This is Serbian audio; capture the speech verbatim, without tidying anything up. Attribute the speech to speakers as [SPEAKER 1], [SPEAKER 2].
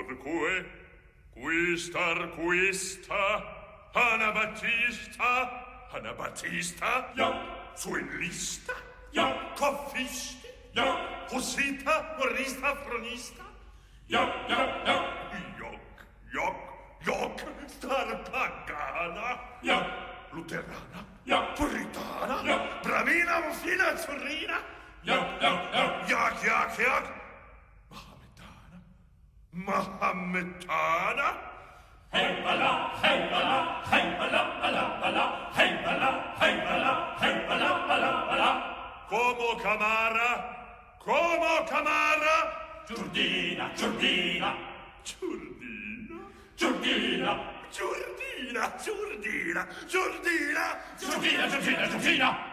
[SPEAKER 1] Orque, quistar quista, Anabattista, Anabattista,
[SPEAKER 2] ja,
[SPEAKER 1] Suenlista,
[SPEAKER 2] ja,
[SPEAKER 1] Coffisti,
[SPEAKER 2] ja,
[SPEAKER 1] Hussita, Morista, Fronista,
[SPEAKER 2] ja, ja, ja,
[SPEAKER 1] Joc, Joc, Joc, Starpagana,
[SPEAKER 2] ja,
[SPEAKER 1] Luterana,
[SPEAKER 2] ja,
[SPEAKER 1] Puritana,
[SPEAKER 2] ja,
[SPEAKER 1] Bramina, Mufina, Zurrina,
[SPEAKER 2] ja, ja, ja,
[SPEAKER 1] Jak, jak, jak, Mahometana, Mahometana,
[SPEAKER 2] hey bala, hey bala, hey bala, bala, bala, hey bala, hey bala, hey bala, bala, bala.
[SPEAKER 1] Como Camara, como Camara,
[SPEAKER 2] Giurdina, Giurdina,
[SPEAKER 1] Giurdina,
[SPEAKER 2] Giurdina,
[SPEAKER 1] Giurdina, Giurdina, Giurdina,
[SPEAKER 2] Giurdina, Giurdina, Giurdina.